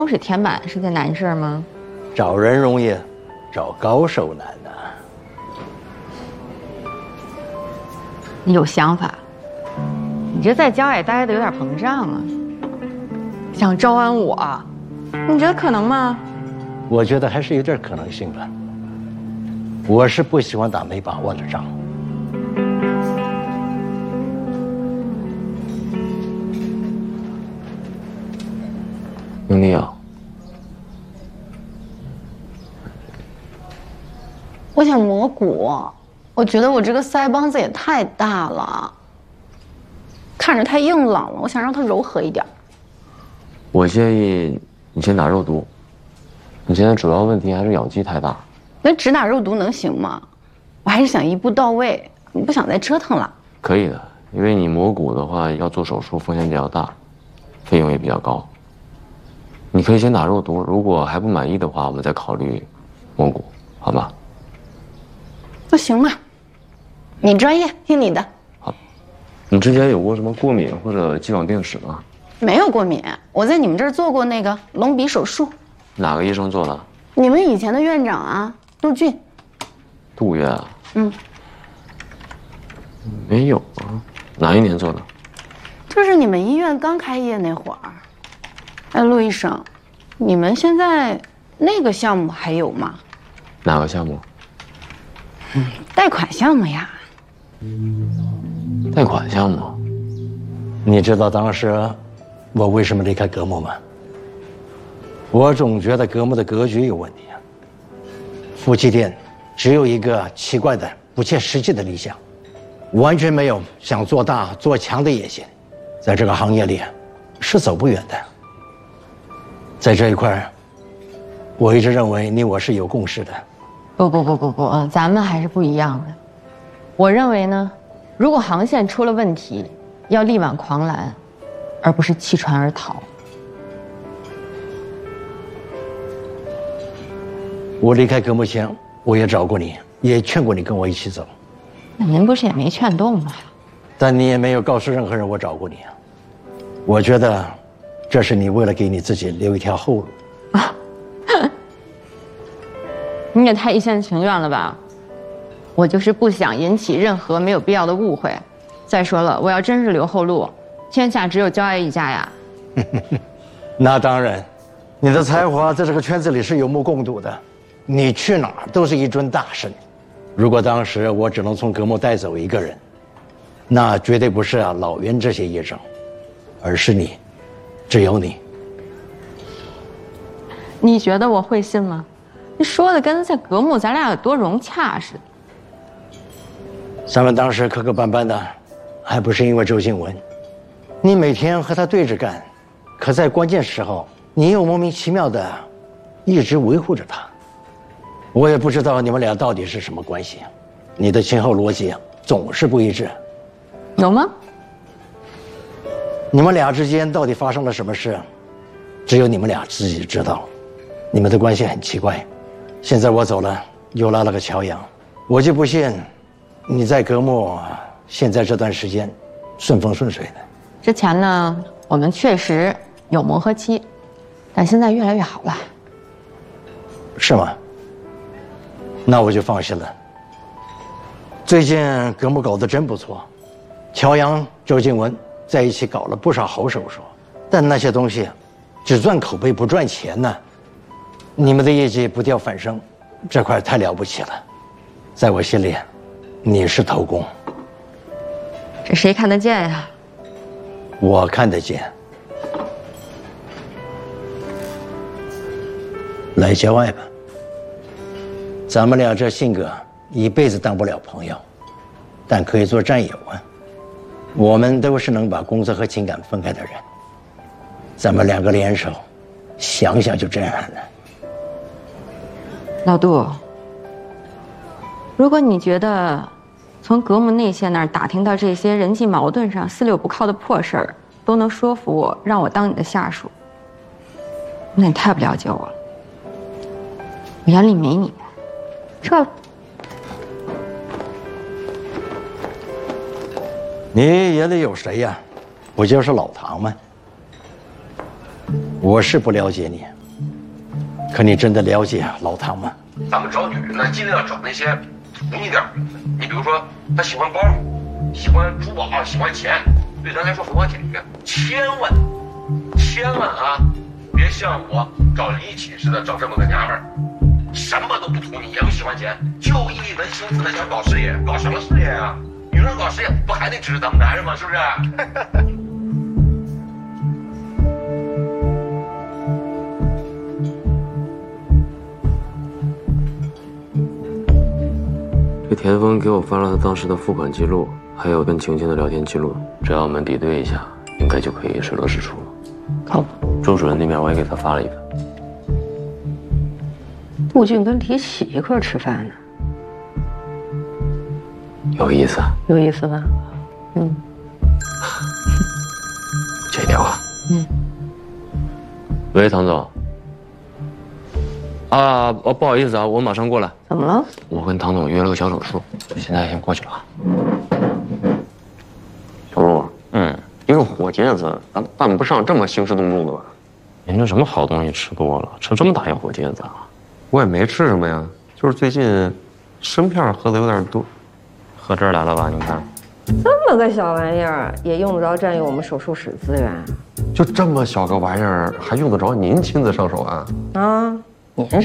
都是天板是件难事吗？ 找人容易，找高手难呐。 你有想法，你这在郊外待的有点膨胀啊，想招安我，你觉得可能吗？ 我觉得还是有点可能性吧。我是不喜欢打没把握的仗。 英丽啊， 我想磨骨，我觉得我这个腮帮子也太大了，看着太硬朗了，我想让它柔和一点。 我建议你先打肉毒，你现在主要问题还是咬肌太大。 那只打肉毒能行吗？我还是想一步到位，不想再折腾了。 可以的，因为你磨骨的话要做手术，风险比较大，费用也比较高。你可以先打肉毒，如果还不满意的话，我们再考虑磨骨，好吧？ 那行吧，你专业，听你的。 好，你之前有过什么过敏或者既往病史吗？ 没有过敏，我在你们这儿做过那个隆鼻手术。 哪个医生做的？ 你们以前的院长啊，杜俊。 杜院啊？ 嗯。 没有啊，哪一年做的？ 就是你们医院刚开业那会儿。哎，陆医生，你们现在那个项目还有吗？ 哪个项目？ 贷款项目呀。 贷款项目？ 你知道当时我为什么离开格木吗？我总觉得格木的格局有问题啊。夫妻店只有一个奇怪的、不切实际的理想，完全没有想做大做强的野心，在这个行业里是走不远的。在这一块，我一直认为你我是有共识的。 不，咱们还是不一样的。我认为呢，如果航线出了问题，要力挽狂澜，而不是弃船而逃。 我离开格木前，我也找过你，也劝过你跟我一起走。 那您不是也没劝动吗？ 但你也没有告诉任何人我找过你啊。我觉得这是你为了给你自己留一条后路。 你也太一厢情愿了吧！我就是不想引起任何没有必要的误会。再说了，我要真是留后路，天下只有焦爱一家呀。 那当然，你的才华在这个圈子里是有目共睹的，你去哪儿都是一尊大神。如果当时我只能从格木带走一个人，那绝对不是老袁这些医生，而是你，只有你。 你觉得我会信吗？你说的跟在格木咱俩有多融洽似的。 咱们当时磕磕绊绊的，还不是因为周静文？你每天和他对着干，可在关键时候，你又莫名其妙的一直维护着他。我也不知道你们俩到底是什么关系，你的前后逻辑总是不一致。 有吗？ 你们俩之间到底发生了什么事，只有你们俩自己知道。你们的关系很奇怪。现在我走了，又来了个乔阳，我就不信你在格木现在这段时间顺风顺水的。 之前呢，我们确实有磨合期，但现在越来越好了。 是吗？那我就放心了。最近格木搞得真不错，乔阳、周静文在一起搞了不少好手术，但那些东西只赚口碑不赚钱呢。你们的业绩不掉反升，这块太了不起了。在我心里，你是头功。 这谁看得见呀？ 我看得见。来郊外吧。咱们俩这性格，一辈子当不了朋友，但可以做战友啊。我们都是能把工作和情感分开的人。咱们两个联手，想想就震撼了。 老杜，如果你觉得从格木内线那儿打听到这些人际矛盾上四六不靠的破事儿都能说服我让我当你的下属，那你太不了解我了。我眼里没你，这你眼里有谁呀？不就是老唐吗？ 我是不了解你，可你真的了解老唐吗？ 咱们找女人呢，尽量找那些土一点的。你比如说，她喜欢包，喜欢珠宝，喜欢钱，对咱来说很好解决。千万啊，别像我找李启似的找这么个娘们儿，什么都不图你，也不喜欢钱，就一门心思的想搞事业。搞什么事业啊？女人搞事业不还得指着咱们男人吗？是不是？ 这田丰给我发了他当时的付款记录，还有跟晴晴的聊天记录，只要我们比对一下，应该就可以水落石出了。 靠谱。 周主任那边我也给他发了一份。 杜俊跟李启一块吃饭呢， 有意思啊。 有意思吧？ 接电话。喂，唐总。不好意思啊，我马上过来。 怎么了？ 我跟唐总约了个小手术，现在先过去了啊。小陆，一个火疖子，咱办不上这么兴师动众的吧？您这什么好东西吃多了，吃这么大一火疖子啊？ 我也没吃什么呀，就是最近参片喝的有点多。 喝这儿来了吧？您看， 这么个小玩意儿也用得着占用我们手术室资源就这么小个玩意儿，还用得着您亲自上手啊？ 啊？您